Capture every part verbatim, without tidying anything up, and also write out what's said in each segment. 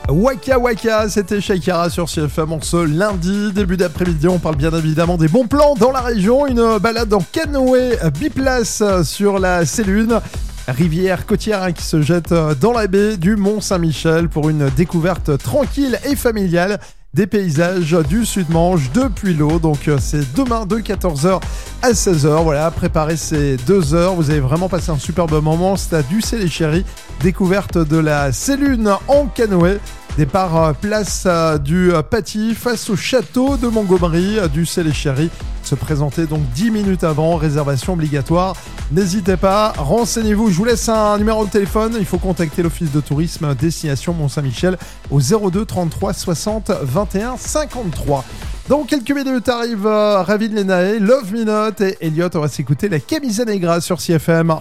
Waka Waka, c'était Shakira sur C F M en ce lundi, début d'après-midi. On parle bien évidemment des bons plans dans la région. Une balade en canoë biplace sur la Sélune, rivière côtière hein, qui se jette dans la baie du Mont-Saint-Michel pour une découverte tranquille et familiale des paysages du Sud-Manche depuis l'eau. Donc c'est demain de quatorze heures à seize heures. Voilà, préparez ces deux heures. Vous allez vraiment passer un superbe moment. C'est à Ducé-les-Chéris, découverte de la Sélune en canoë. Départ place du Paty face au château de Montgomery, Ducé-les-Chéris. Se présenter donc dix minutes avant, réservation obligatoire. N'hésitez pas, renseignez-vous. Je vous laisse un numéro de téléphone. Il faut contacter l'office de tourisme destination Mont-Saint-Michel au zéro deux trente-trois soixante vingt et un cinquante-trois. Dans quelques minutes arrive euh, Ravi de Lenae, Love Me Not et Elliot. On va s'écouter la Camisa Negra sur C F M.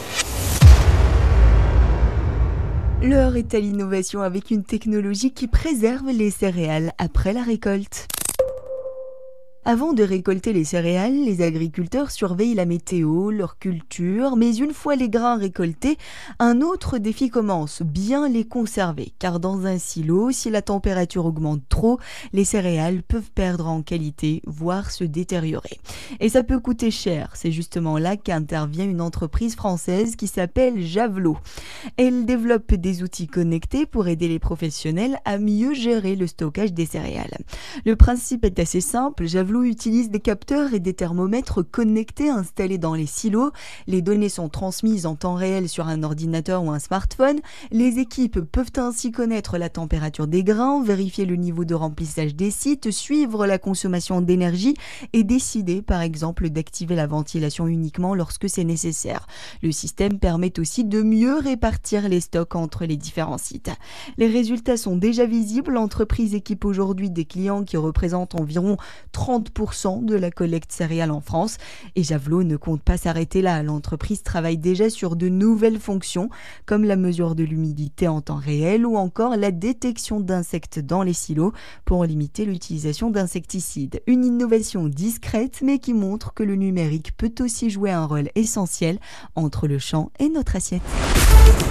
L'heure est à l'innovation avec une technologie qui préserve les céréales après la récolte. Avant de récolter les céréales, les agriculteurs surveillent la météo, leur culture, mais une fois les grains récoltés, un autre défi commence, bien les conserver. Car dans un silo, si la température augmente trop, les céréales peuvent perdre en qualité, voire se détériorer. Et ça peut coûter cher. C'est justement là qu'intervient une entreprise française qui s'appelle Javelot. Elle développe des outils connectés pour aider les professionnels à mieux gérer le stockage des céréales. Le principe est assez simple, Javelot utilise des capteurs et des thermomètres connectés installés dans les silos. Les données sont transmises en temps réel sur un ordinateur ou un smartphone. Les équipes peuvent ainsi connaître la température des grains, vérifier le niveau de remplissage des sites, suivre la consommation d'énergie et décider par exemple d'activer la ventilation uniquement lorsque c'est nécessaire. Le système permet aussi de mieux répartir les stocks entre les différents sites. Les résultats sont déjà visibles. L'entreprise équipe aujourd'hui des clients qui représentent environ trente pour cent de la collecte céréale en France. Et Javelot ne compte pas s'arrêter là. L'entreprise travaille déjà sur de nouvelles fonctions, comme la mesure de l'humidité en temps réel ou encore la détection d'insectes dans les silos pour limiter l'utilisation d'insecticides. Une innovation discrète, mais qui montre que le numérique peut aussi jouer un rôle essentiel entre le champ et notre assiette.